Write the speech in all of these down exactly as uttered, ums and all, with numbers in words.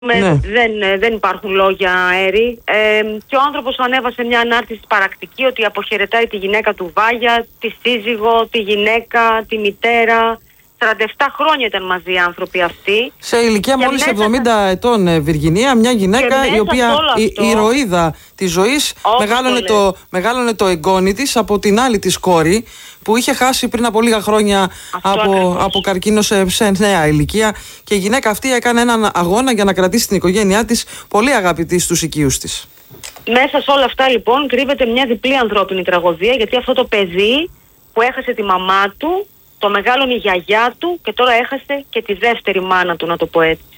Ναι. Δεν, δεν υπάρχουν λόγια αέρι. Ε, και ο άνθρωπος ανέβασε μια ανάρτηση παρακτική ότι αποχαιρετάει τη γυναίκα του Βάγια, τη σύζυγο, τη γυναίκα, τη μητέρα. σαράντα επτά χρόνια ήταν μαζί οι άνθρωποι αυτοί. Σε ηλικία μόλις μέσα... εβδομήντα ετών, Βιργινία, μια γυναίκα η οποία η, η ηρωίδα της ζωής μεγάλωνε το, μεγάλωνε το εγγόνι της από την άλλη της κόρη που είχε χάσει πριν από λίγα χρόνια από, από καρκίνο σε, σε νέα ηλικία, και η γυναίκα αυτή έκανε έναν αγώνα για να κρατήσει την οικογένειά της πολύ αγαπητή στους οικείους της. Μέσα σε όλα αυτά λοιπόν κρύβεται μια διπλή ανθρώπινη τραγωδία, γιατί αυτό το παιδί που έχασε τη μαμά του, το μεγάλωνε η γιαγιά του και τώρα έχασε και τη δεύτερη μάνα του, να το πω έτσι.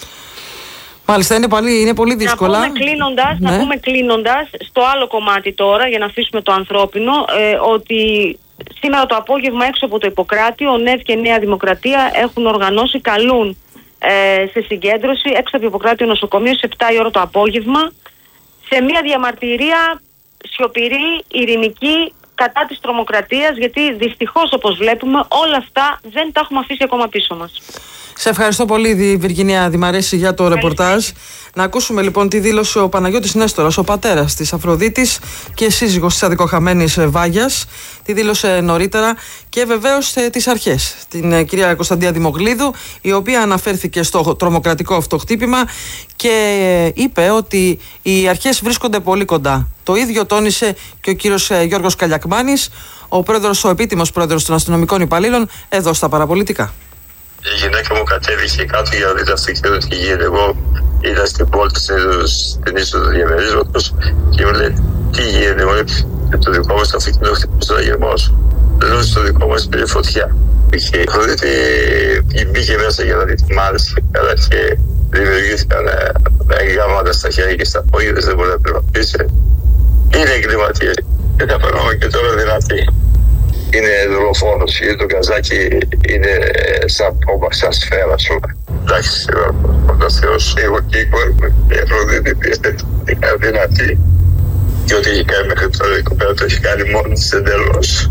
Μάλιστα, είναι πολύ, είναι πολύ δύσκολα. Να πούμε κλείνοντας, ναι. να πούμε κλείνοντας στο άλλο κομμάτι τώρα, για να αφήσουμε το ανθρώπινο, ε, ότι σήμερα το απόγευμα έξω από το Ιπποκράτιο, ο ΝΕΔ και η Νέα Δημοκρατία έχουν οργανώσει, καλούν ε, σε συγκέντρωση έξω από το Ιπποκράτιο νοσοκομείο σε επτά η ώρα το απόγευμα, σε μια διαμαρτυρία σιωπηρή, ειρηνική, κατά της τρομοκρατίας, γιατί δυστυχώς, όπως βλέπουμε, όλα αυτά δεν τα έχουμε αφήσει ακόμα πίσω μας. Σε ευχαριστώ πολύ, Βιργινία Δημαρέση, για το ρεπορτάζ. Να ακούσουμε λοιπόν τι δήλωσε ο Παναγιώτης Νέστορας, ο πατέρας της Αφροδίτης και σύζυγος της αδικοχαμένης Βάγιας. Τι δήλωσε νωρίτερα, και βεβαίως ε, τις αρχές. Την ε, κυρία Κωνσταντία Δημογλίδου, η οποία αναφέρθηκε στο τρομοκρατικό αυτό χτύπημα και ε, είπε ότι οι αρχές βρίσκονται πολύ κοντά. Το ίδιο τόνισε και ο κύριος ε, Γιώργος Καλιακμάνης, ο πρόεδρος, ο επίτιμος πρόεδρος των αστυνομικών υπαλλήλων, εδώ στα Παραπολιτικά. Η γυναίκα μου κατέβηκε κάτω για να δει το αυτοκίνητο τι γίνεται. Εγώ ήταν στην πόλη στην είσοδο του διαμερίσματος και μου λέει τι γίνεται. Μου λέει το δικό μας το αυτοκίνητο χτυπούσε τον γερμός. Λέω στο δικό μας πήρε φωτιά. Και η Αφροδίτη μπήκε μέσα για να δει τη μάνα της και δημιουργήθηκαν γάμματα στα χέρια και στα πόδια, δεν μπορεί να περπατήσει. Είναι εγκληματίες και τα περνάμε και τώρα δυνατή. Είναι δολοφόνος, γιατί το καζάκι είναι σαν πόμπα, σαν σφαίρα σου. Εντάξει, ο Θεός, εγώ και η κόρη μου, η Αφροδίτη πίεστε δυνατή. Και ό,τι έχει κάνει μέχρι τώρα η κοπέλα το έχει κάνει μόνο της εντελώς.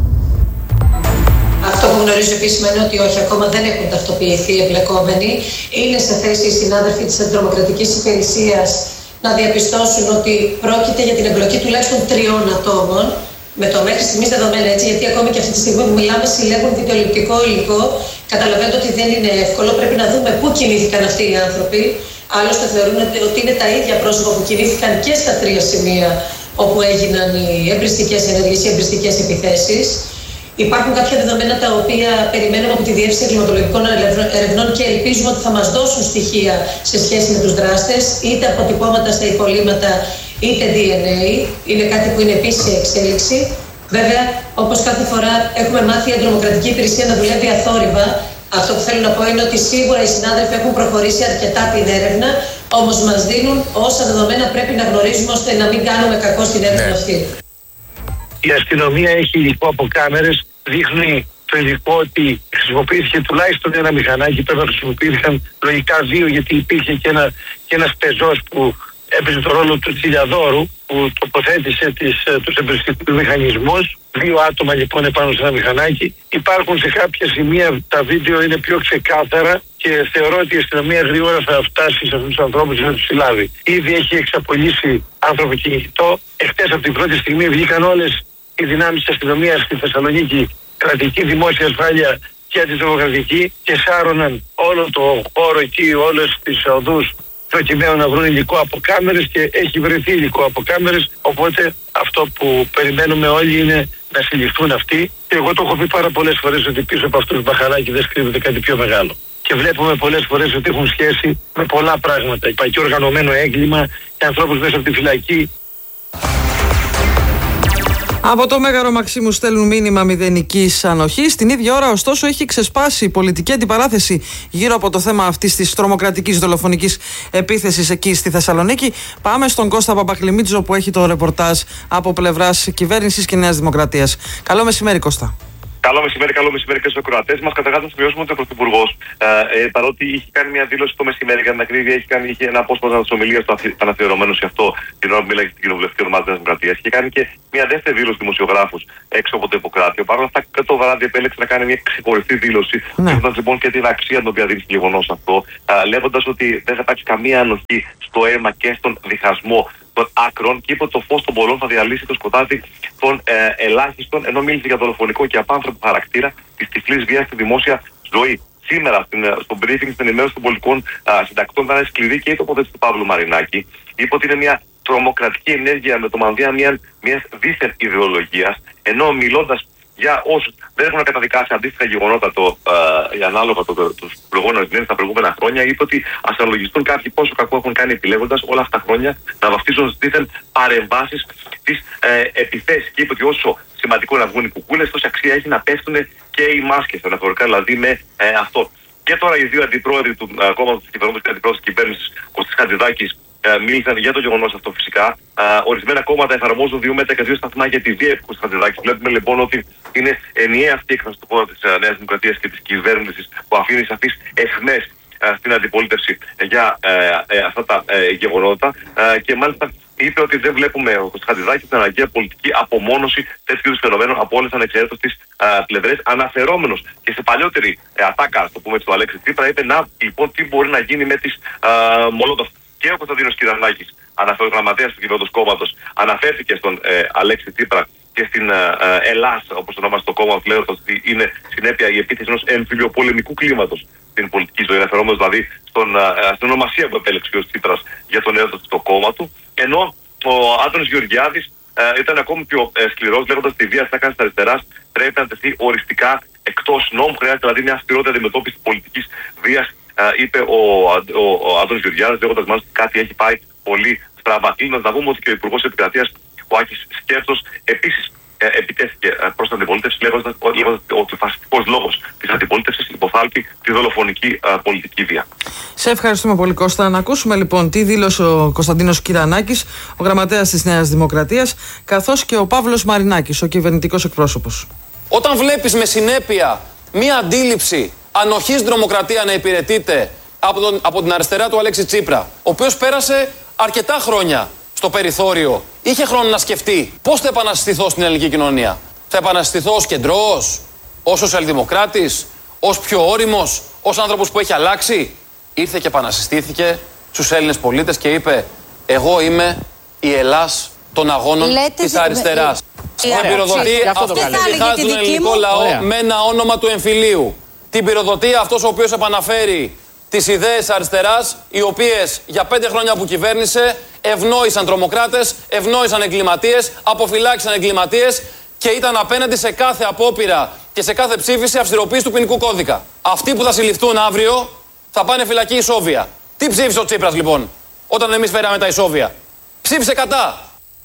Αυτό που γνωρίζω επίσημα είναι ότι όχι, ακόμα δεν έχουν ταυτοποιηθεί οι εμπλεκόμενοι. Είναι σε θέση οι συνάδελφοι της Αντιτρομοκρατικής Υπηρεσίας να διαπιστώσουν ότι πρόκειται για την εμπλοκή τουλάχιστον τριών ατόμων. Με το μέχρι στιγμής δεδομένα, έτσι, γιατί ακόμη και αυτή τη στιγμή που μιλάμε συλλέγουν βιντεοληπτικό υλικό. Καταλαβαίνετε ότι δεν είναι εύκολο. Πρέπει να δούμε πού κινήθηκαν αυτοί οι άνθρωποι. Άλλωστε, θεωρούν ότι είναι τα ίδια πρόσωπα που κινήθηκαν και στα τρία σημεία όπου έγιναν οι εμπριστικές ενέργειες, οι εμπριστικές επιθέσεις. Υπάρχουν κάποια δεδομένα τα οποία περιμένουμε από τη Διεύθυνση Εγκληματολογικών Ερευνών και ελπίζουμε ότι θα μας δώσουν στοιχεία σε σχέση με τους δράστες, είτε αποτυπώματα στα υπολείμματα, είτε ντι εν έι. Είναι κάτι που είναι επίσης σε εξέλιξη. Βέβαια, όπως κάθε φορά έχουμε μάθει η Αντιτρομοκρατική Υπηρεσία να δουλεύει αθόρυβα. Αυτό που θέλω να πω είναι ότι σίγουρα οι συνάδελφοι έχουν προχωρήσει αρκετά την έρευνα, όμως μας δίνουν όσα δεδομένα πρέπει να γνωρίζουμε ώστε να μην κάνουμε κακό στην έρευνα αυτή. Η αστυνομία έχει υλικό από κάμερες, δείχνει το υλικό ότι χρησιμοποιήθηκε τουλάχιστον ένα μηχανάκι, πρέπει να χρησιμοποιήθηκαν λογικά δύο, γιατί υπήρχε και, ένα, και ένας πεζός που έπαιζε το ρόλο του τσιλιαδόρου, που τοποθέτησε τις, τους εμπριστικούς μηχανισμούς. Δύο άτομα λοιπόν επάνω σε ένα μηχανάκι. Υπάρχουν σε κάποια σημεία, τα βίντεο είναι πιο ξεκάθαρα και θεωρώ ότι η αστυνομία γρήγορα θα φτάσει σε αυτούς τους ανθρώπους και θα τους συλλάβει. Ήδη έχει εξαπολύσει άνθρωπο κυνηγητό. Εχθές από την πρώτη στιγμή βγήκαν όλες οι δυνάμεις της αστυνομίας στη Θεσσαλονίκη, κρατική δημόσια ασφάλεια και αντιτρομοκρατική, και σάρωναν όλο το χώρο εκεί, όλες τις οδούς, προκειμένου να βρουν υλικό από κάμερες, και έχει βρεθεί υλικό από κάμερες. Οπότε αυτό που περιμένουμε όλοι είναι να συλληφθούν αυτοί. Και εγώ το έχω πει πάρα πολλές φορές ότι πίσω από αυτούς τους μπαχαράκιδες κρύβεται κάτι πιο μεγάλο. Και βλέπουμε πολλές φορές ότι έχουν σχέση με πολλά πράγματα. Υπάρχει οργανωμένο έγκλημα και ανθρώπους μέσα από τη φυλακή. Από το Μέγαρο Μαξίμου στέλνουν μήνυμα μηδενικής ανοχής. Την ίδια ώρα, ωστόσο, έχει ξεσπάσει η πολιτική αντιπαράθεση γύρω από το θέμα αυτής της τρομοκρατικής δολοφονικής επίθεσης εκεί στη Θεσσαλονίκη. Πάμε στον Κώστα Παπαχλημίτζο που έχει το ρεπορτάζ από πλευράς κυβέρνησης και Νέας Δημοκρατίας. Καλό μεσημέρι, Κώστα. Καλό μεσημέρι, καλό μεσημέρι και στους ακροατές μας. Καταρχάς να σημειώσουμε ότι ο Πρωθυπουργός, ε, ε, παρότι είχε κάνει μια δήλωση το μεσημέρι, για την ακρίβεια, είχε, κάνει, είχε ένα απόσπασμα της ομιλίας του αναφιερωμένο σε αυτό την ώρα που μιλάει στην κοινοβουλευτική ομάδα της Δημοκρατίας. Είχε κάνει και μια δεύτερη δήλωση δημοσιογράφους έξω από το Ιπποκράτιο. Παρ' όλα αυτά, και το βράδυ επέλεξε να κάνει μια ξεχωριστή δήλωση, λέγοντας λοιπόν και την αξία την οποία δίνει στο γεγονός αυτό, λέγοντας ότι δεν θα υπάρξει καμία ανοχή στο αίμα και στον διχασμό των άκρων και είπε ότι το φως των πολλών θα διαλύσει το σκοτάδι των ε, ελάχιστων, ενώ μίλησε για δολοφονικό και απάνθρωπο χαρακτήρα της τυφλής βίας στη δημόσια ζωή. Σήμερα στην, στο briefing, στην ενημέρωση των πολιτικών α, συντακτών, ήταν σκληρή και η τοποθέτηση του Παύλου Μαρινάκη. Είπε ότι είναι μια τρομοκρατική ενέργεια με το μανδύα μια μιας δίθεν ιδεολογίας, ενώ μιλώντας για όσους δεν έχουν καταδικάσει αντίστοιχα γεγονότα το, ε, ανάλογα το, το, τους προηγούμενους μήνες, τα προηγούμενα χρόνια, είπε ότι ας αναλογιστούν κάποιοι πόσο κακό έχουν κάνει επιλέγοντας όλα αυτά τα χρόνια να βαφτίζουν δίθεν παρεμβάσεις της ε, επιθέσεις. Και είπε ότι όσο σημαντικό να βγουν οι κουκούλες, τόση αξία έχει να πέφτουν και οι μάσκες, αναφορικά δηλαδή με ε, αυτό. Και τώρα οι δύο αντιπρόεδροι του ε, κόμματος της κυβερνήσης και αντιπρόεδρος της κυβέρνησης, Κωστής Χατζηδάκης, μίλησαν για το γεγονός αυτό φυσικά. Α, ορισμένα κόμματα εφαρμόζουν δύο μέτρα και δύο σταθμά για τη βία του Χατζηδάκη. Βλέπουμε λοιπόν ότι είναι ενιαία αυτή η έκφραση του κόμματος της Νέας Δημοκρατίας και της κυβέρνησης που αφήνει σαφείς εχμές στην αντιπολίτευση για ε, ε, αυτά τα ε, γεγονότα. Ε, και μάλιστα είπε ότι δεν βλέπουμε ο Χατζηδάκης την αναγκαία πολιτική απομόνωση τέτοιου είδους φαινομένων από όλες τις ανεξαιρέτως τις πλευρές. Αναφερόμενος και σε παλιότερη ε, ατάκα, το πούμε, του Αλέξη Τσίπρα, είπε να λοιπόν τι μπορεί να γίνει με τις Μολότοφ. Και ο Κωνσταντίνος Κυρανάκης, αναφέρον γραμματέας του κυβερνώντος κόμματος, αναφέρθηκε στον ε, Αλέξη Τσίπρα και στην ε, ε, Ελλάς, όπως ονομάζεται το κόμμα, λέγοντας ότι είναι συνέπεια η επίθεση ενός εμφυλιοπολεμικού κλίματος στην πολιτική ζωή, αναφερόμενος δηλαδή στον, ε, στην ονομασία που επέλεξε ο Τσίπρας για τον νέο το κόμμα του. Ενώ ο Άδωνης Γεωργιάδης ε, ήταν ακόμη πιο ε, σκληρός, λέγοντας ότι η βία στα κάτω αριστεράς πρέπει να τεθεί οριστικά εκτός νόμου. Χρειάζεται δηλαδή μια αυστηρότερη αντιμετώπιση πολιτικής βίας. Uh, είπε ο, ο, ο Άδωνης Γεωργιάδης, λέγοντας μάλιστα ότι κάτι έχει πάει πολύ στραβά. Κλείνοντας να δούμε ότι και ο Υπουργός Επικρατείας, ο Άκης Σκέρτος, επίσης ε, επιτέθηκε ε, προς την αντιπολίτευση, λέγοντας ότι ο φασιστικός λόγος της αντιπολίτευσης υποθάλπει τη δολοφονική ε, πολιτική βία. Σε ευχαριστούμε πολύ, Κώστα. Να ακούσουμε λοιπόν τι δήλωσε ο Κωνσταντίνος Κυρανάκης, ο γραμματέας της Νέας Δημοκρατίας, καθώς και ο Παύλος Μαρινάκης, ο κυβερνητικός εκπρόσωπος. Όταν βλέπεις με συνέπεια μία αντίληψη ανοχής στην τρομοκρατία να υπηρετείται από, τον, από την αριστερά του Αλέξη Τσίπρα, ο οποίος πέρασε αρκετά χρόνια στο περιθώριο, είχε χρόνο να σκεφτεί πώς θα επαναστηθώ στην ελληνική κοινωνία. Θα επαναστηθώ ως κεντρώος, ως σοσιαλδημοκράτης, ως πιο όριμος, ως άνθρωπος που έχει αλλάξει. Ήρθε και επανασυστήθηκε στους Έλληνες πολίτες και είπε: εγώ είμαι η Ελλάς των αγώνων Λέτε της αριστεράς. Την πυροδοτεί αυτό που διχάζει τον ελληνικό λαό Ωραία. με ένα όνομα του εμφυλίου. Την πυροδοτεί αυτός ο οποίος επαναφέρει τις ιδέες αριστεράς, οι οποίες για πέντε χρόνια που κυβέρνησε ευνόησαν τρομοκράτες, ευνόησαν εγκληματίες, αποφυλάξαν εγκληματίες και ήταν απέναντι σε κάθε απόπειρα και σε κάθε ψήφιση αυστηροποίηση του ποινικού κώδικα. Αυτοί που θα συλληφθούν αύριο θα πάνε φυλακή ισόβια. Τι ψήφισε ο Τσίπρας λοιπόν, όταν εμείς φέραμε τα ισόβια? Ψήφισε κατά.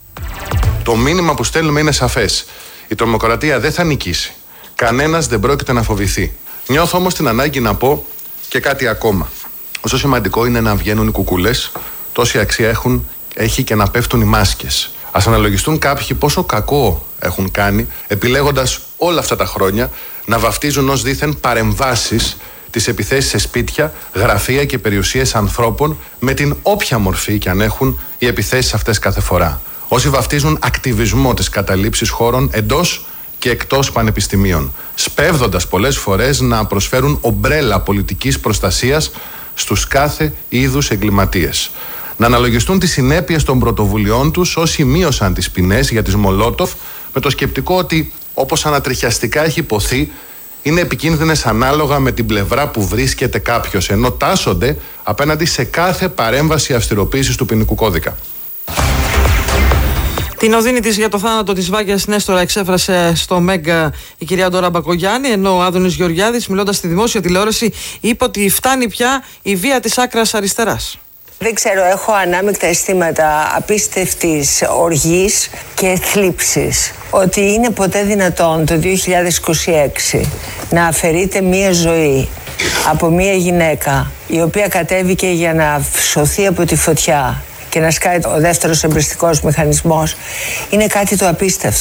Το μήνυμα που στέλνουμε είναι σαφές. Η τρομοκρατία δεν θα νικήσει. Κανένας δεν πρόκειται να φοβηθεί. Νιώθω όμως την ανάγκη να πω και κάτι ακόμα. Όσο σημαντικό είναι να βγαίνουν οι κουκούλες, τόση αξία έχουν, έχει και να πέφτουν οι μάσκες. Ας αναλογιστούν κάποιοι πόσο κακό έχουν κάνει, επιλέγοντας όλα αυτά τα χρόνια να βαφτίζουν ως δήθεν παρεμβάσεις τις επιθέσεις σε σπίτια, γραφεία και περιουσίες ανθρώπων, με την όποια μορφή κι αν έχουν οι επιθέσεις αυτές κάθε φορά. Όσοι βαφτίζουν ακτιβισμό της καταλήψης χώρων εντός και εκτός πανεπιστημίων, σπέβδοντας πολλές φορές να προσφέρουν ομπρέλα πολιτικής προστασίας στους κάθε είδους εγκληματίες. Να αναλογιστούν τις συνέπειες των πρωτοβουλειών τους όσοι μείωσαν τις ποινές για τις Μολότοφ, με το σκεπτικό ότι, όπως ανατριχιαστικά έχει υποθεί, είναι επικίνδυνες ανάλογα με την πλευρά που βρίσκεται κάποιος, ενώ τάσσονται απέναντι σε κάθε παρέμβαση αυστηροποίησης του ποινικού κώδικα. Την οδύνη της για το θάνατο της Βάγιας Νέστορα εξέφρασε στο Μέγκα η κυρία Ντόρα Μπακογιάννη, ενώ ο Άδωνης Γεωργιάδης, μιλώντας στη δημόσια τηλεόραση, είπε ότι φτάνει πια η βία της άκρας αριστεράς. Δεν ξέρω, έχω ανάμεικτα αισθήματα απίστευτης οργής και θλίψης. Ότι είναι ποτέ δυνατόν το δύο χιλιάδες είκοσι έξι να αφαιρείται μία ζωή από μία γυναίκα η οποία κατέβηκε για να σωθεί από τη φωτιά και να σκάει ο δεύτερος εμπριστικός μηχανισμός. Είναι κάτι το απίστευτο.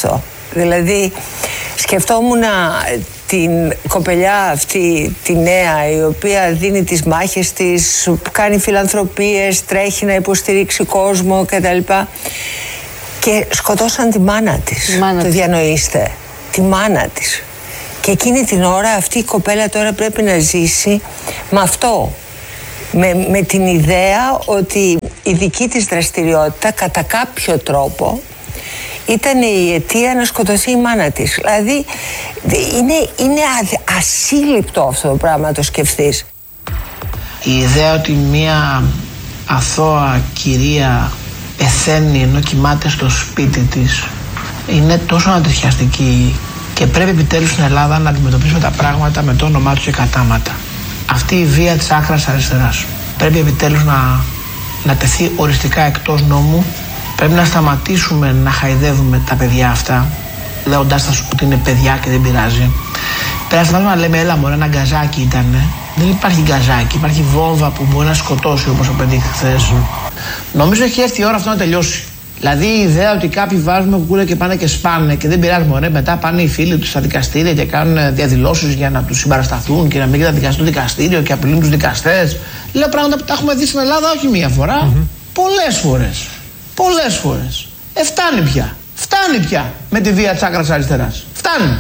Δηλαδή σκεφτόμουν την κοπελιά αυτή, τη νέα, η οποία δίνει τις μάχες της, κάνει φιλανθρωπίες, τρέχει να υποστηρίξει κόσμο κτλ. Και σκοτώσαν τη μάνα της. Μάνα το της. Διανοείστε. Τη μάνα της. Και εκείνη την ώρα αυτή η κοπέλα τώρα πρέπει να ζήσει με αυτό. Με, με την ιδέα ότι η δική της δραστηριότητα κατά κάποιο τρόπο ήταν η αιτία να σκοτωθεί η μάνα της. Δηλαδή είναι, είναι α, ασύλληπτο αυτό το πράγμα να το σκεφτείς. Η ιδέα ότι μια αθώα κυρία πεθαίνει ενώ κοιμάται στο σπίτι της είναι τόσο ανατριχιαστική και πρέπει επιτέλους στην Ελλάδα να αντιμετωπίσουμε τα πράγματα με το όνομά τους και κατάματα. Αυτή η βία της άκρας αριστεράς πρέπει επιτέλους να, να τεθεί οριστικά εκτός νόμου. Πρέπει να σταματήσουμε να χαϊδεύουμε τα παιδιά αυτά, λέγοντάς τα ότι είναι παιδιά και δεν πειράζει. Πρέπει να σταματήσουμε να λέμε έλα μωρέ, ένα γκαζάκι ήτανε. Δεν υπάρχει γκαζάκι, υπάρχει βόμβα που μπορεί να σκοτώσει, όπως απαιτήθηκε χθες. Mm. Νομίζω έχει έρθει η ώρα αυτό να τελειώσει. Δηλαδή η ιδέα ότι κάποιοι βάζουν κουκούλα και πάνε και σπάνε και δεν πειράζει μωρέ, μετά πάνε οι φίλοι τους στα δικαστήρια και κάνουν διαδηλώσεις για να τους συμπαρασταθούν και να μην καταδικαστούν το δικαστήριο και απειλούν τους δικαστές. Λέω πράγματα που τα έχουμε δει στην Ελλάδα όχι μία φορά, mm-hmm. πολλές φορές. Πολλές φορές. Ε, φτάνει πια. Φτάνει πια με τη βία της άκρας αριστεράς. Φτάνει.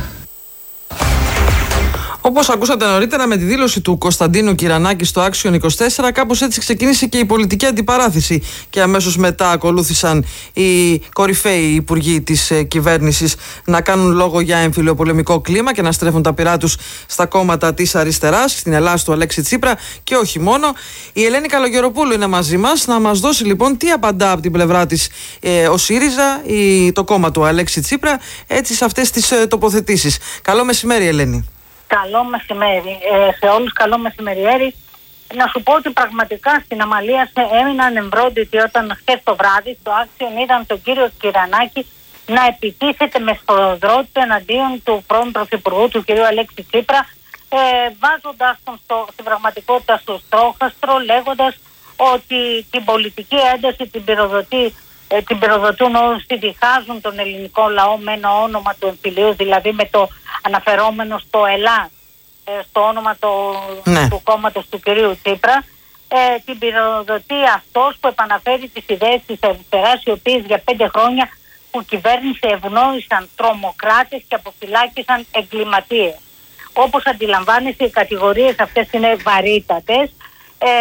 Όπως ακούσατε νωρίτερα, με τη δήλωση του Κωνσταντίνου Κυρανάκη στο Action είκοσι τέσσερα, κάπως έτσι ξεκίνησε και η πολιτική αντιπαράθεση. Και αμέσως μετά ακολούθησαν οι κορυφαίοι υπουργοί της ε, κυβέρνησης να κάνουν λόγο για εμφυλιοπολεμικό κλίμα και να στρέφουν τα πυρά τους στα κόμματα της αριστεράς, στην Ελλάδα του Αλέξη Τσίπρα και όχι μόνο. Η Ελένη Καλογεροπούλου είναι μαζί μας να μας δώσει λοιπόν τι απαντά από την πλευρά της ε, ο ΣΥΡΙΖΑ, η, το κόμμα του Αλέξη Τσίπρα, έτσι σε αυτές τις ε, τοποθετήσεις. Καλό μεσημέρι, Ελένη. Καλό μεσημέρι. Ε, σε όλους καλό μεσημεριέρι. Να σου πω ότι πραγματικά στην Αμαλία έμειναν εμβρόντιτοι όταν χθες το βράδυ στο Action είδαν τον κύριο Κυρανάκη να επιτίθεται με σφοδρότητα εναντίον του πρώην Πρωθυπουργού, του κυρίου Αλέξη Τσίπρα, ε, βάζοντας τον στο, στην πραγματικότητα στο στόχαστρο, λέγοντας ότι την πολιτική ένταση την πυροδοτεί ε, την πυροδοτούν όσοι διχάζουν τον ελληνικό λαό με ένα όνομα του εμφυλίου, δηλαδή με το αναφερόμενο στο ΕΛΑ, ε, στο όνομα το, ναι. του κόμματος του κυρίου Τσίπρα, ε, την πυροδοτεί αυτός που επαναφέρει τις ιδέες της αριστεράς, οι οποίες για πέντε χρόνια που κυβέρνησε ευνόησαν τρομοκράτες και αποφυλάκησαν εγκληματίες. Όπως αντιλαμβάνεσαι, οι κατηγορίες αυτές είναι βαρύτατες. Ε,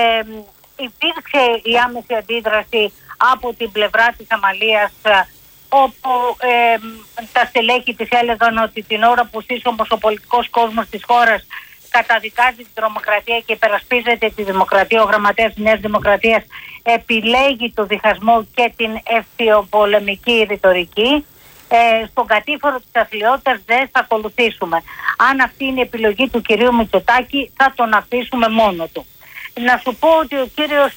υπήρξε η άμεση αντίδραση από την πλευρά της Αμαλίας, όπου ε, τα στελέχη της έλεγαν ότι την ώρα που σύσσωμος ο πολιτικός κόσμος της χώρας καταδικάζει την τρομοκρατία και υπερασπίζεται τη δημοκρατία, ο γραμματέας της Νέας Δημοκρατίας επιλέγει το διχασμό και την ευθυοπολεμική ρητορική. Ε, στον κατήφορο της αθλειότητας δεν θα ακολουθήσουμε. Αν αυτή είναι η επιλογή του κυρίου Μητσοτάκη, θα τον αφήσουμε μόνο του. Να σου πω ότι ο κύριος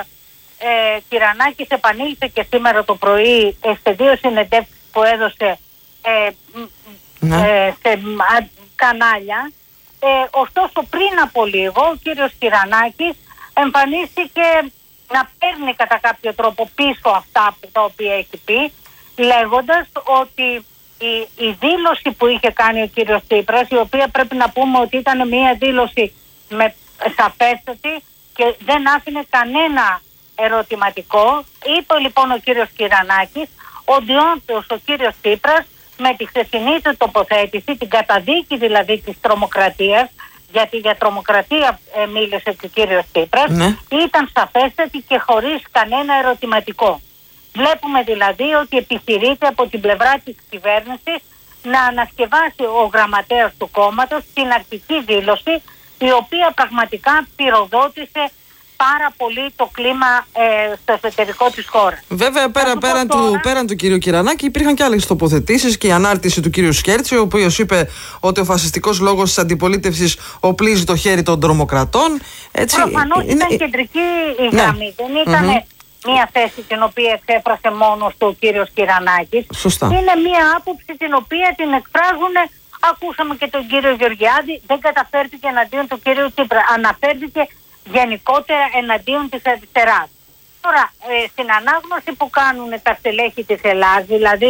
Ε, Κυρανάκης επανήλθε και σήμερα το πρωί ε, σε δύο συνεντεύξεις που έδωσε ε, ναι. ε, σε α, κανάλια. Ε, ωστόσο πριν από λίγο ο κύριος Κυρανάκης εμφανίστηκε να παίρνει κατά κάποιο τρόπο πίσω αυτά που, τα οποία έχει πει, λέγοντας ότι η, η δήλωση που είχε κάνει ο κύριος Τσίπρας, η οποία πρέπει να πούμε ότι ήταν μια δήλωση με σαφέστατη και δεν άφηνε κανένα ερωτηματικό, είπε λοιπόν ο κύριος Κυρανάκης ότι όντως ο κύριος Τσίπρας με τη χθεσινή του τοποθέτηση, την καταδίκη δηλαδή της τρομοκρατίας, γιατί για τρομοκρατία ε, μίλησε και ο κύριος Τσίπρας, ναι. ήταν σαφέστατη και χωρίς κανένα ερωτηματικό. Βλέπουμε δηλαδή ότι επιχειρείται από την πλευρά της κυβέρνησης να ανασκευάσει ο γραμματέας του κόμματος την αρχική δήλωση, η οποία πραγματικά πυροδότησε πάρα πολύ το κλίμα ε, στο εσωτερικό της χώρας. Βέβαια, πέρα, πέραν, τώρα... του, πέραν του κύριου Κυρανάκη, υπήρχαν και άλλες τοποθετήσεις και η ανάρτηση του κύριου Σκέρτσι, ο οποίος είπε ότι ο φασιστικός λόγος της αντιπολίτευσης οπλίζει το χέρι των τρομοκρατών. Έτσι, προφανώς είναι... ήταν κεντρική η ναι. γραμμή. Δεν ήταν mm-hmm. μία θέση την οποία εξέφρασε μόνος του ο κύριος Κυρανάκης. Σωστά. Είναι μία άποψη την οποία την εκφράζουν. Ακούσαμε και τον κύριο Γεωργιάδη, δεν καταφέρθηκε εναντίον του κύριου Τσίπρα. Αναφέρθηκε γενικότερα εναντίον της αριστεράς. Τώρα, ε, στην ανάγνωση που κάνουν τα στελέχη της Ελλάδας, δηλαδή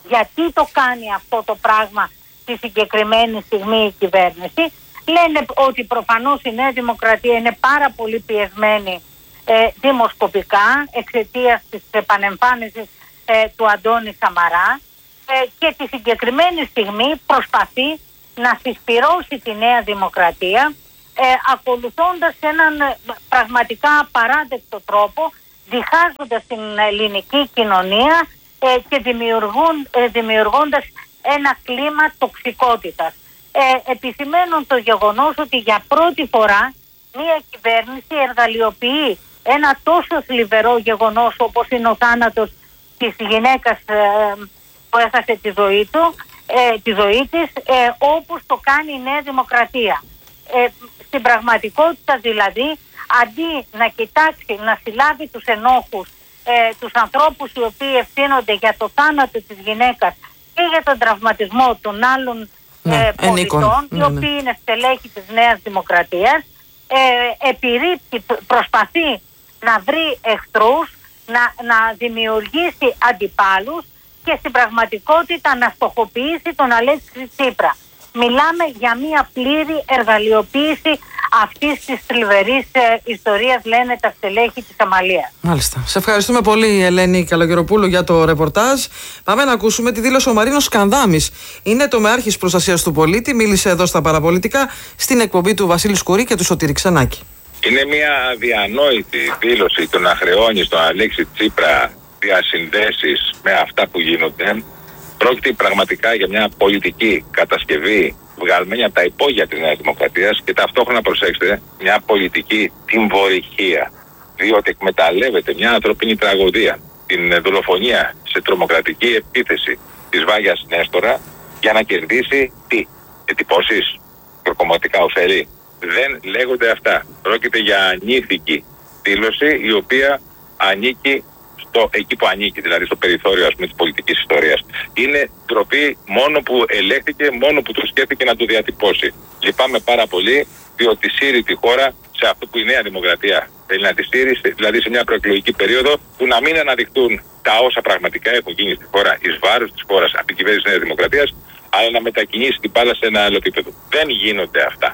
γιατί το κάνει αυτό το πράγμα τη συγκεκριμένη στιγμή η κυβέρνηση. Λένε ότι προφανώς η Νέα Δημοκρατία είναι πάρα πολύ πιεσμένη ε, δημοσκοπικά εξαιτίας της επανεμφάνισης ε, του Αντώνη Σαμαρά ε, και τη συγκεκριμένη στιγμή προσπαθεί να συσπυρώσει τη Νέα Δημοκρατία ε, ακολουθώντας έναν πραγματικά απαράδεκτο τρόπο, διχάζοντας την ελληνική κοινωνία ε, και δημιουργούν, ε, δημιουργώντας ένα κλίμα τοξικότητας. Ε, επισημαίνουν το γεγονός ότι για πρώτη φορά μια κυβέρνηση εργαλειοποιεί ένα τόσο θλιβερό γεγονός όπως είναι ο θάνατος της γυναίκας ε, που έχασε τη ζωή, του, ε, τη ζωή της, ε, όπως το κάνει η Νέα Δημοκρατία. Ε, στην πραγματικότητα δηλαδή, αντί να κοιτάξει, να συλλάβει τους ενόχους, ε, τους ανθρώπους οι οποίοι ευθύνονται για το θάνατο της γυναίκας και για τον τραυματισμό των άλλων ναι, ε, πολιτών, ναι, οι οποίοι ναι. είναι στελέχοι της Νέας Δημοκρατίας, ε, επιρρύπτει, προσπαθεί να βρει εχθρούς, να, να δημιουργήσει αντιπάλους και στην πραγματικότητα να στοχοποιήσει τον Αλέξη Τσίπρα. Μιλάμε για μια πλήρη εργαλειοποίηση αυτής της θλιβερής ε, ιστορίας, λένε τα στελέχη της Αμαλίας. Μάλιστα. Σε ευχαριστούμε πολύ, Ελένη Καλογεροπούλου, για το ρεπορτάζ. Πάμε να ακούσουμε τη δήλωση ο Μαρίνος Σκανδάμης. Είναι τομεάρχης προστασίας του πολίτη. Μίλησε εδώ στα παραπολιτικά στην εκπομπή του Βασίλη Σκουρή και του Σωτήρη Ξενάκη. Είναι μια αδιανόητη δήλωση το να χρεώνει στον Αλέξη Τσίπρα διασυνδέσεις με αυτά που γίνονται. Πρόκειται πραγματικά για μια πολιτική κατασκευή βγαλμένη από τα υπόγεια της Νέας Δημοκρατίας και ταυτόχρονα, προσέξτε, μια πολιτική τιμωρυχία. Διότι εκμεταλλεύεται μια ανθρωπίνη τραγωδία, την δολοφονία σε τρομοκρατική επίθεση της Βάγιας Νέστορα, για να κερδίσει τι? Εντυπώσεις, προκομματικά ωφέλη. Δεν λέγονται αυτά. Πρόκειται για ανήθικη δήλωση, η οποία ανήκει στο, εκεί που ανήκει, δηλαδή στο περιθώριο, ας πούμε, της πολιτικής ιστορίας. Είναι ντροπή μόνο που ελέγχθηκε, μόνο που το σκέφτηκε να το διατυπώσει. Λυπάμαι πάρα πολύ, διότι σύρει τη χώρα σε αυτό που η Νέα Δημοκρατία θέλει να τη στήρει, δηλαδή σε μια προεκλογική περίοδο που να μην αναδειχτούν τα όσα πραγματικά έχουν γίνει στη χώρα εις βάρος της χώρας από την κυβέρνηση της Νέας Δημοκρατίας, αλλά να μετακινήσει την μπάλα σε ένα άλλο επίπεδο. Δεν γίνονται αυτά.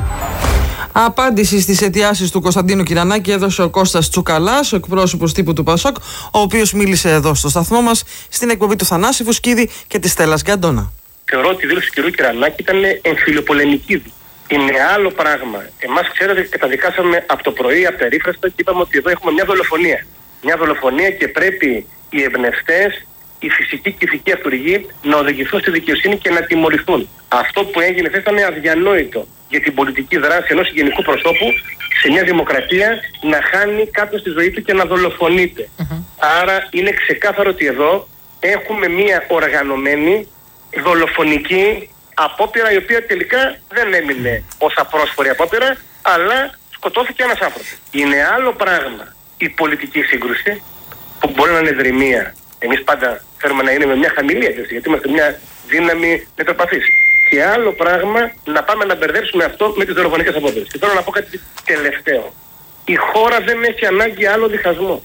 Απάντηση στις αιτιάσεις του Κωνσταντίνου Κυρανάκη έδωσε ο Κώστας Τσουκαλάς, ο εκπρόσωπος τύπου του Πασόκ, ο οποίος μίλησε εδώ στο σταθμό μας στην εκπομπή του Θανάση Φουσκίδη και της Στέλλας Γκαντώνα. Θεωρώ ότι η δήλωση του κ. Κυρανάκη ήταν εμφυλιοπολεμική. Είναι άλλο πράγμα. Εμάς, ξέρετε, καταδικάσαμε από το πρωί, από τα ερήφραστα και είπαμε ότι εδώ έχουμε μια δολοφονία. Μια δολοφονία και πρέπει οι εμπνευστές, η φυσική και η ηθική αυτούργοι να οδηγηθούν στη δικαιοσύνη και να τιμωρηθούν. Αυτό που έγινε θα ήταν αδιανόητο για την πολιτική δράση ενός γενικού προσώπου σε μια δημοκρατία να χάνει κάποιος τη ζωή του και να δολοφονείται. Uh-huh. Άρα είναι ξεκάθαρο ότι εδώ έχουμε μια οργανωμένη δολοφονική απόπειρα, η οποία τελικά δεν έμεινε ως απρόσφορη απόπειρα, αλλά σκοτώθηκε ένας άνθρωπος. Είναι άλλο πράγμα η πολιτική σύγκρουση που μπορεί να είναι δρυμία. Εμείς πάντα θέλουμε να είναι με μια χαμηλή ένταση, γιατί είμαστε μια δύναμη μετροπαθής. Και άλλο πράγμα να πάμε να μπερδέψουμε αυτό με τις δολοφονικές απόπειρες. Και θέλω να πω κάτι τελευταίο. Η χώρα δεν έχει ανάγκη άλλο διχασμό.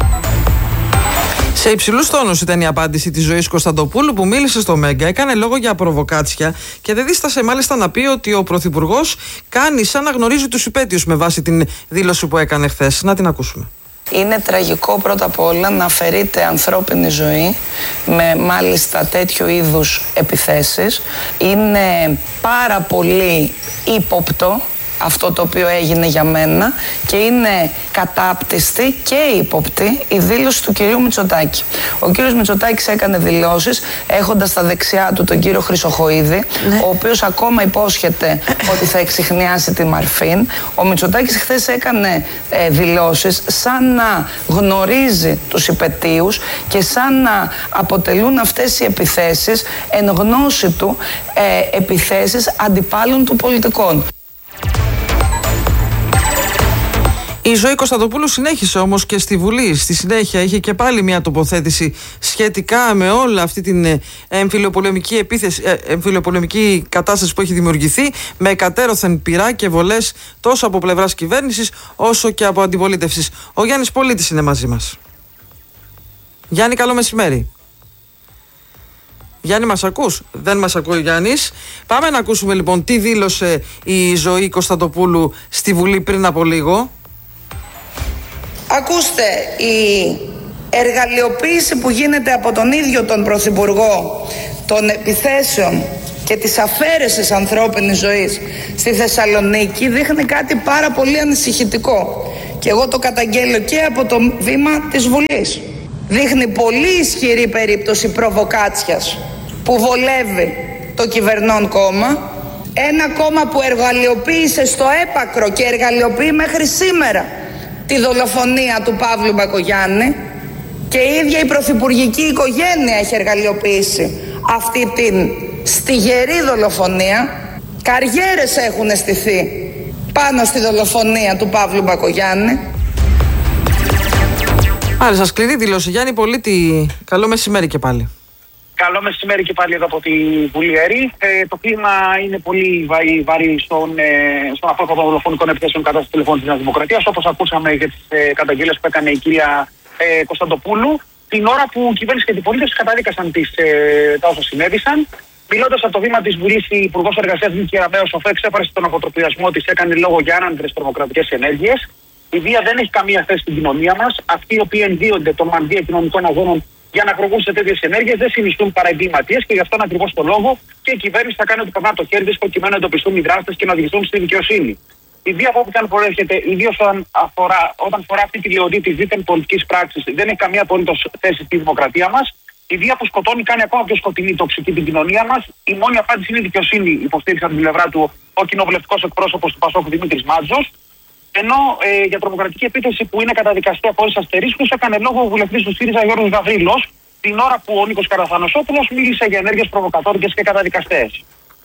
Σε υψηλούς τόνους ήταν η απάντηση της Ζωής Κωνσταντοπούλου, που μίλησε στο Μέγκα, έκανε λόγο για προβοκάτσια και δεν δίστασε μάλιστα να πει ότι ο Πρωθυπουργός κάνει σαν να γνωρίζει τους υπαίτιους με βάση την δήλωση που έκανε χθες. Να την ακούσουμε. Είναι τραγικό πρώτα απ' όλα να αφαιρείται ανθρώπινη ζωή με μάλιστα τέτοιου είδους επιθέσεις. Είναι πάρα πολύ ύποπτο αυτό το οποίο έγινε για μένα και είναι κατάπτυστη και ύποπτη η δήλωση του κυρίου Μητσοτάκη. Ο κύριος Μητσοτάκης έκανε δηλώσεις έχοντας στα δεξιά του τον κύριο Χρυσοχοΐδη, ναι. ο οποίος ακόμα υπόσχεται ότι θα εξιχνιάσει τη Μαρφίν. Ο Μητσοτάκης χθες έκανε ε, δηλώσεις σαν να γνωρίζει τους υπαιτίους και σαν να αποτελούν αυτές οι επιθέσεις εν γνώση του ε, επιθέσεις αντιπάλων του πολιτικών. Η Ζωή Κωνσταντοπούλου συνέχισε όμως και στη Βουλή. Στη συνέχεια είχε και πάλι μια τοποθέτηση σχετικά με όλη αυτή την εμφυλιοπολεμική επίθεση, εμφυλιοπολεμική κατάσταση που έχει δημιουργηθεί, με εκατέρωθεν πυρά και βολές τόσο από πλευράς κυβέρνησης όσο και από αντιπολίτευσης. Ο Γιάννης Πολίτης είναι μαζί μας. Γιάννη, καλό μεσημέρι. Γιάννη, μας ακούς? Δεν μας ακούει ο Γιάννης. Πάμε να ακούσουμε λοιπόν τι δήλωσε η Ζωή Κωνσταντοπούλου στη Βουλή πριν από λίγο. Ακούστε, η εργαλειοποίηση που γίνεται από τον ίδιο τον Πρωθυπουργό των επιθέσεων και της αφαίρεσης ανθρώπινης ζωής στη Θεσσαλονίκη δείχνει κάτι πάρα πολύ ανησυχητικό. Και εγώ το καταγγέλλω και από το βήμα της Βουλής. Δείχνει πολύ ισχυρή περίπτωση προβοκάτσιας που βολεύει το κυβερνών κόμμα. Ένα κόμμα που εργαλειοποίησε στο έπακρο και εργαλειοποιεί μέχρι σήμερα τη δολοφονία του Παύλου Μπακογιάννη, και η ίδια η πρωθυπουργική οικογένεια έχει εργαλειοποιήσει αυτή την στιγερή δολοφονία. Καριέρες έχουν στηθεί πάνω στη δολοφονία του Παύλου Μπακογιάννη. Μάλιστα, σκληρή δήλωση. Γιάννη Πολίτη, καλό μεσημέρι και πάλι. Καλό μεσημέρι και πάλι εδώ από τη Βουλιαρή. Ε, το κλίμα είναι πολύ βαρύ, βαρύ στον, ε, στον απόφατο των δολοφονικών επιθέσεων κατά του τηλεφώνου της Νέας Δημοκρατίας, όπως ακούσαμε για τις ε, καταγγελίες που έκανε η κυρία ε, Κωνσταντοπούλου, την ώρα που η κυβέρνηση και οι πολίτες καταδίκασαν τις, ε, τα όσα συνέβησαν. Μιλώντας από το βήμα της Βουλής, η Υπουργός Εργασίας Νίκη Κεραμέως εξέφρασε τον αποτροπιασμό της, έκανε λόγο για άνανδρες τρομοκρατικές ενέργειες. Η βία δεν έχει καμία θέση στην κοινωνία μας. Αυτοί οι οποίοι ενδύονται των μανδύα κοινωνικών αγώνων για να προβούν σε τέτοιες ενέργειες δεν συνιστούν παρά εγκληματίες, και γι' αυτόν ακριβώς το λόγο και η κυβέρνηση θα κάνει ό,τι περνά το χέρι της προκειμένου να εντοπιστούν οι δράστες και να οδηγηθούν στη δικαιοσύνη. Η βία από όπου και αν προέρχεται, ιδίως όταν αφορά, όταν αφορά αυτή τη λεωδή της δίθεν πολιτικής πράξης, δεν έχει καμία απολύτως θέση στη δημοκρατία μας. Η βία που σκοτώνει κάνει ακόμα πιο σκοτεινή, τοξική την κοινωνία μας. Η μόνη απάντηση είναι η δικαιοσύνη, υποστήριξε από την πλευρά του ο κοινοβουλευτικός εκπρόσωπος του Πασόκ Δημήτρης Μάτζος. Ενώ ε, για τρομοκρατική επίθεση που είναι καταδικαστή από όλους αστερίσκους, έκανε λόγο ο βουλευτής του ΣΥΡΙΖΑ Γιώργος Γαβρίλος, την ώρα που ο Νίκος Καραθανοσόπουλος μίλησε για ενέργειες προβοκατόρικες και καταδικαστές.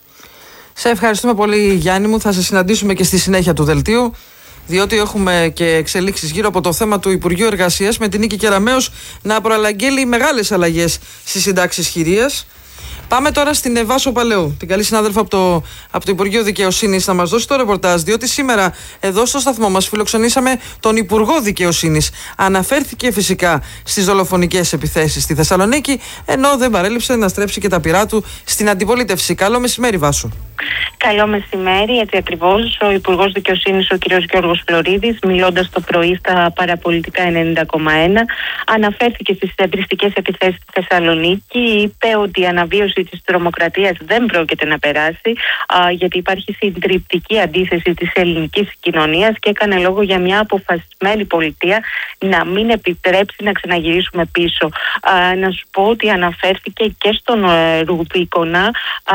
Σε ευχαριστούμε πολύ, Γιάννη μου. Θα σε συναντήσουμε και στη συνέχεια του δελτίου, διότι έχουμε και εξελίξεις γύρω από το θέμα του Υπουργείου Εργασίας, με την Νίκη Κεραμέως να προαναγγέλει μεγάλες αλλαγές στις συντάξεις χειρίας. Πάμε τώρα στην Βάσο Παλαιού, την καλή συνάδελφα από το, από το Υπουργείο Δικαιοσύνης, να μας δώσει το ρεπορτάζ, διότι σήμερα εδώ στο σταθμό μας φιλοξενήσαμε τον Υπουργό Δικαιοσύνης. Αναφέρθηκε φυσικά στις δολοφονικές επιθέσεις στη Θεσσαλονίκη, ενώ δεν παρέλειψε να στρέψει και τα πυρά του στην αντιπολίτευση. Καλό μεσημέρι, Βάσο. Καλό μεσημέρι, έτσι ακριβώς. Ο Υπουργός Δικαιοσύνης, ο κ. Γιώργος Φλωρίδης, μιλώντας το πρωί στα παραπολιτικά ενενήντα κόμμα ένα, αναφέρθηκε στις terroριστικές επιθέσεις στη Θεσσαλονίκη. Είπε ότι η αναβίωση της τρομοκρατίας δεν πρόκειται να περάσει, α, γιατί υπάρχει συντριπτική αντίθεση της ελληνικής κοινωνίας, και έκανε λόγο για μια αποφασισμένη πολιτεία να μην επιτρέψει να ξαναγυρίσουμε πίσω. Α, να σου πω ότι αναφέρθηκε και στον ε, Ρουμπίκονα, α,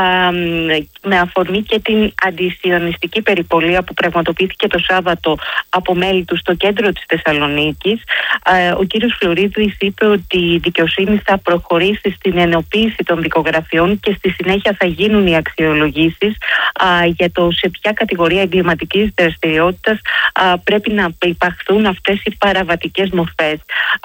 με αφορμή και την αντισιωνιστική περιπολία που πραγματοποιήθηκε το Σάββατο από μέλη του στο κέντρο της Θεσσαλονίκης. Ο κύριος Φλωρίδης είπε ότι η δικαιοσύνη θα προχωρήσει στην ενοποίηση των δικογραφιών και στη συνέχεια θα γίνουν οι αξιολογήσεις για το σε ποια κατηγορία εγκληματικής δραστηριότητας πρέπει να υπαχθούν αυτές οι παραβατικές μορφές.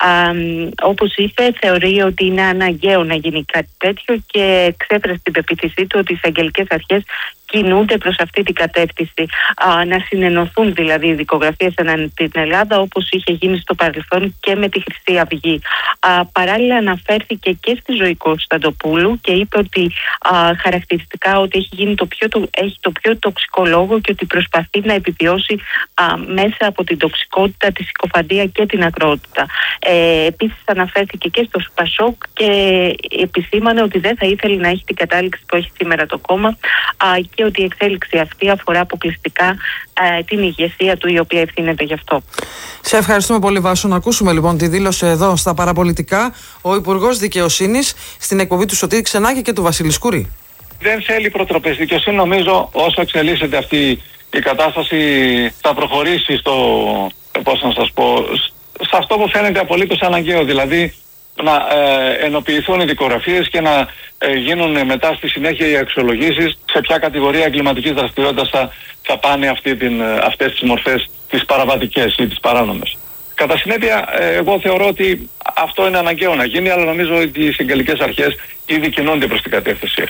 Όπως είπε, θεωρεί ότι είναι αναγκαίο να γίνει κάτι τέτοιο και εξέφρασε την πεποίθησή του ότι οι εισαγγελικές αρχές κινούνται προς αυτή την κατεύθυνση, α, να συνενωθούν δηλαδή οι δικογραφίες ανά την Ελλάδα, όπως είχε γίνει στο παρελθόν και με τη Χρυσή Αυγή. Α, παράλληλα αναφέρθηκε και στη Ζωή Κωνσταντοπούλου και είπε ότι α, χαρακτηριστικά ότι έχει, γίνει το πιο, το, έχει το πιο τοξικό λόγο και ότι προσπαθεί να επιβιώσει α, μέσα από την τοξικότητα, τη συκοφαντία και την ακρότητα. Ε, επίσης αναφέρθηκε και στο Πασόκ και επισήμανε ότι δεν θα ήθελε να έχει την κατάληξη που έχει σήμερα το κόμμα, α, και ότι η εξέλιξη αυτή αφορά αποκλειστικά ε, την ηγεσία του, η οποία ευθύνεται γι' αυτό. Σε ευχαριστούμε πολύ, Βάσο. Να ακούσουμε λοιπόν τη δήλωση εδώ στα παραπολιτικά ο Υπουργός Δικαιοσύνης στην εκπομπή του Σωτήρη Ξενάκη και του Βασίλη Σκουρή. Δεν θέλει προτροπές. Δικαιοσύνη, νομίζω, όσο εξελίσσεται αυτή η κατάσταση, θα προχωρήσει στο, πώς να σας πω, σε αυτό που φαίνεται απολύτως αναγκαίο, δηλαδή να ε, ενοποιηθούν οι δικογραφίες και να ε, γίνουν μετά στη συνέχεια οι αξιολογήσεις σε ποια κατηγορία εγκληματικής δραστηριότητας θα, θα πάνε αυτή την, αυτές τις μορφές, τις παραβατικές ή τις παράνομες. Κατά συνέπεια, ε, εγώ θεωρώ ότι αυτό είναι αναγκαίο να γίνει, αλλά νομίζω ότι οι εισαγγελικές αρχές ήδη κινούνται προς την κατεύθυνση.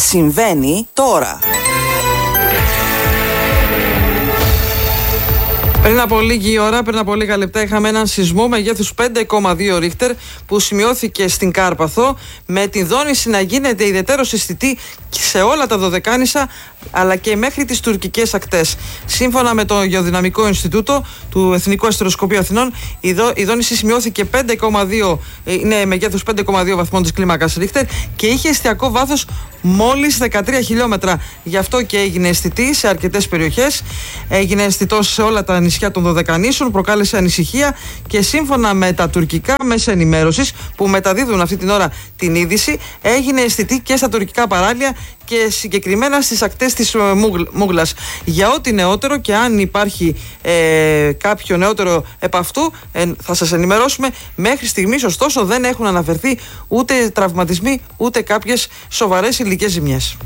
Συμβαίνει τώρα. Πριν από λίγη ώρα, πριν από λίγα λεπτά, είχαμε έναν σεισμό μεγέθους πέντε κόμμα δύο ρίχτερ που σημειώθηκε στην Κάρπαθο, με τη δόνηση να γίνεται ιδιαιτέρως αισθητή σε όλα τα Δωδεκάνησα αλλά και μέχρι τις τουρκικές ακτές. Σύμφωνα με το Γεωδυναμικό Ινστιτούτο του Εθνικού Αστεροσκοπείου Αθηνών, η, δο, η δόνηση σημειώθηκε πέντε κόμμα δύο, είναι μεγέθους πέντε κόμμα δύο βαθμών της κλίμακας Ρίχτερ και είχε εστιακό βάθος μόλις δεκατρία χιλιόμετρα. Γι' αυτό και έγινε αισθητή σε αρκετές περιοχές. Έγινε αισθητό σε όλα τα νησιά των Δωδεκανήσων, προκάλεσε ανησυχία και σύμφωνα με τα τουρκικά μέσα ενημέρωσης που μεταδίδουν αυτή την ώρα την είδηση, έγινε αισθητή και στα τουρκικά παράλια και συγκεκριμένα στις ακτές της Μούγλας. Για ό,τι νεότερο και αν υπάρχει ε, κάποιο νεότερο επ' αυτού, ε, θα σας ενημερώσουμε. Μέχρι στιγμής ωστόσο δεν έχουν αναφερθεί ούτε τραυματισμοί ούτε κάποιες σοβαρές υλικές ζημιές.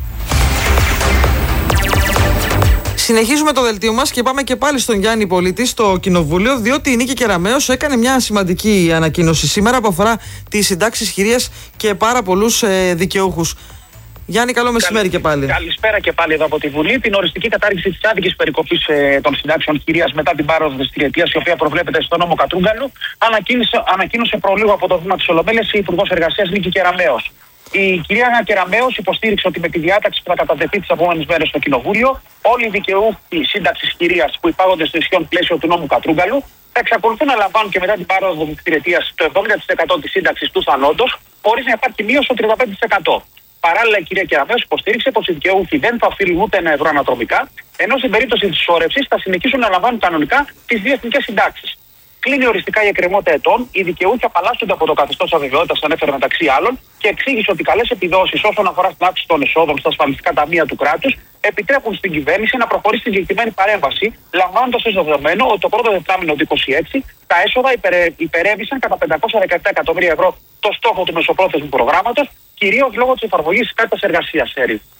Συνεχίζουμε το δελτίο μας και πάμε και πάλι στον Γιάννη Πολίτη στο Κοινοβούλιο, διότι η Νίκη Κεραμέως έκανε μια σημαντική ανακοίνωση σήμερα που αφορά τις συντάξεις χειρίας και πάρα πολλούς ε, δικαιούχους. Γιάννη, καλό μεσημέρι και πάλι. Καλησπέρα και πάλι εδώ από τη Βουλή. Την οριστική κατάργηση της άδικης περικοπής ε, των συντάξεων χειρίας μετά την πάροδο της τριετίας, η οποία προβλέπεται στον νόμο Κατρούγκαλου, ανακοίνωσε, ανακοίνωσε προλίγο από το βήμα της Ολομέλειας η Υπουργός Εργασίας Νίκη Κεραμέως. Η κυρία Κεραμέως υποστήριξε ότι με τη διάταξη που θα κατατεθεί τις επόμενες μέρες στο Κοινοβούλιο, όλοι οι δικαιούχοι σύνταξης χειρίας που υπάγονται στο ισχύον πλαίσιο του νόμου Κατρούγκαλου θα εξακολουθούν να λαμβάνουν και μετά την πάροδο της τριετίας το εβδομήντα τοις εκατό της σύνταξης του θανόντος, χωρίς να υπάρχει μείωση στο τριάντα πέντε τοις εκατό. Παράλληλα, η κυρία Κεραμέως υποστήριξε πως οι δικαιούχοι δεν θα οφείλουν ούτε ένα ευρώ αναδρομικά, ενώ στην περίπτωση της σώρευσης θα συνεχίσουν να λαμβάνουν κανονικά τις δύο εθνικές συντάξεις. Κλείνει οριστικά η εκκρεμότητα ετών, οι δικαιούχοι απαλλάσσονται από το καθεστώς αβεβαιότητας, το ανέφερε μεταξύ άλλων, και εξήγησε ότι καλές επιδόσεις όσον αφορά στην αύξηση των εσόδων στα ασφαλιστικά ταμεία του κράτους επιτρέπουν στην κυβέρνηση να προχωρήσει στην συγκεκριμένη παρέμβαση, λαμβάνοντας ως δεδομένο ότι το πρώτο δεκάμηνο του είκοσι έξι τα έσοδα υπερε, υπερέβησαν κατά πεντακόσια δεκαεπτά εκατομμύρια ευρώ το στόχο του μεσοπρόθεσμου προγράμματος, κυρίως λόγω της εφαρμογής της κάρτας εργασίας.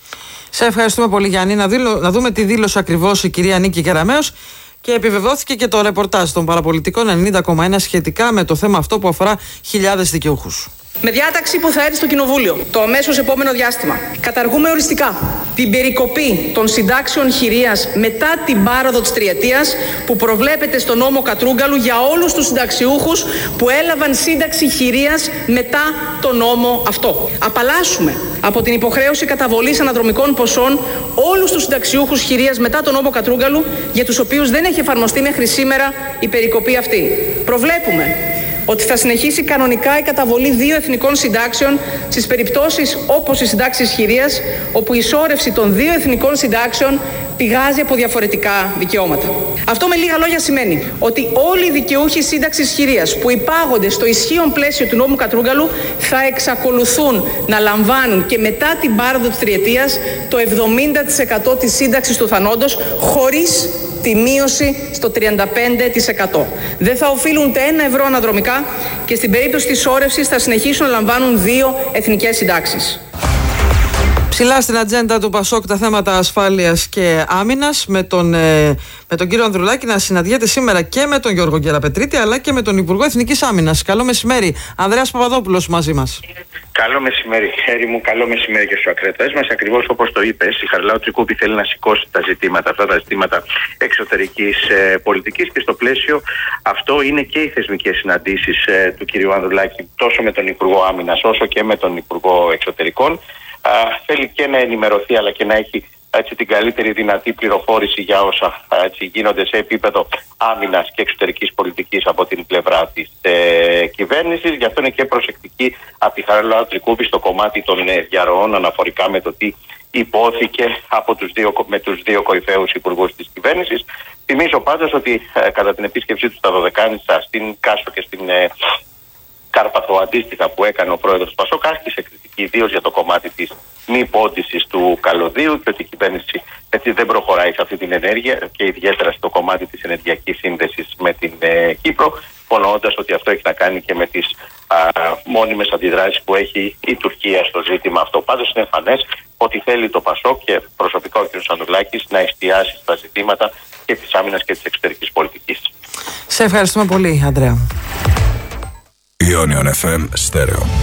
Σε ευχαριστούμε πολύ, Γιάννη. Να, δήλω, να δούμε τι δήλωσε ακριβώς η κυρία Νίκη Κεραμέως. Και επιβεβαιώθηκε και το ρεπορτάζ των παραπολιτικών ενενήντα κόμμα ένα σχετικά με το θέμα αυτό που αφορά χιλιάδες δικαιούχους. Με διάταξη που θα έρθει στο Κοινοβούλιο το αμέσως επόμενο διάστημα, καταργούμε οριστικά την περικοπή των συντάξεων χειρίας μετά την πάροδο της τριετίας που προβλέπεται στο νόμο Κατρούγκαλου για όλους τους συνταξιούχους που έλαβαν σύνταξη χειρίας μετά το νόμο αυτό. Απαλλάσσουμε από την υποχρέωση καταβολής αναδρομικών ποσών όλους τους συνταξιούχους χειρίας μετά το νόμο Κατρούγκαλου, για τους οποίους δεν έχει εφαρμοστεί μέχρι σήμερα η περικοπή αυτή. Προβλέπουμε ότι θα συνεχίσει κανονικά η καταβολή δύο εθνικών συντάξεων στις περιπτώσεις όπως οι συντάξεις χειρίας, όπου η σώρευση των δύο εθνικών συντάξεων πηγάζει από διαφορετικά δικαιώματα. Αυτό με λίγα λόγια σημαίνει ότι όλοι οι δικαιούχοι σύνταξης χειρίας που υπάγονται στο ισχύον πλαίσιο του νόμου Κατρούγκαλου θα εξακολουθούν να λαμβάνουν και μετά την πάροδο της τριετίας το εβδομήντα τοις εκατό της σύνταξης του θανόντος, χωρίς τη μείωση στο τριάντα πέντε τοις εκατό. Δεν θα οφείλουν ούτε ένα ευρώ αναδρομικά και στην περίπτωση της σώρευσης θα συνεχίσουν να λαμβάνουν δύο εθνικές συντάξεις. Ψηλά στην ατζέντα του Πασόκ τα θέματα ασφάλειας και άμυνας, με τον, ε, με τον κύριο Ανδρουλάκη να συναντιέται σήμερα και με τον Γιώργο Γκεραπετρίτη αλλά και με τον Υπουργό Εθνικής Άμυνας. Καλό μεσημέρι. Ανδρέας Παπαδόπουλος μαζί μας. Καλό μεσημέρι, Χέρι μου. Καλό μεσημέρι και στους ακροατές μας. Ακριβώς όπως το είπες, η Χαριλάου Τρικούπη θέλει να σηκώσει τα ζητήματα, αυτά τα ζητήματα εξωτερικής ε, πολιτικής, και στο πλαίσιο αυτό είναι και οι θεσμικές συναντήσεις ε, του κυρίου Ανδρουλάκη τόσο με τον Υπουργό Άμυνας όσο και με τον Υπουργό Εξωτερικών. Α, θέλει και να ενημερωθεί αλλά και να έχει έτσι, την καλύτερη δυνατή πληροφόρηση για όσα έτσι, γίνονται σε επίπεδο άμυνας και εξωτερικής πολιτικής από την πλευρά της ε, κυβέρνησης. Γι' αυτό είναι και προσεκτική από τη Χαριλάου Τρικούπη στο κομμάτι των ε, διαρροών αναφορικά με το τι υπόθηκε από τους δύο, με τους δύο κορυφαίους υπουργούς της κυβέρνησης. Θυμίζω πάντως ότι ε, κατά την επίσκεψή του στα Δωδεκάνησα, στην Κάσο και στην ε, Κάρπαθο αντίστοιχα που έκανε ο πρόεδρος Πασόκ, άσκησε κριτική ιδίως για το κομμάτι της μη πόντισης του καλωδίου και ότι η κυβέρνηση έτσι δεν προχωράει σε αυτή την ενέργεια και ιδιαίτερα στο κομμάτι της ενεργειακής σύνδεσης με την ε, Κύπρο, υπονοώντας ότι αυτό έχει να κάνει και με τις α, μόνιμες αντιδράσεις που έχει η Τουρκία στο ζήτημα αυτό. Πάντως είναι εμφανές ότι θέλει το Πασόκ και προσωπικά ο κ. Ανδρουλάκης να εστιάσει στα ζητήματα και της άμυνας και της εξωτερικής πολιτικής. Σε ευχαριστούμε πολύ, Ανδρέα. Ionion εφ εμ Stereo.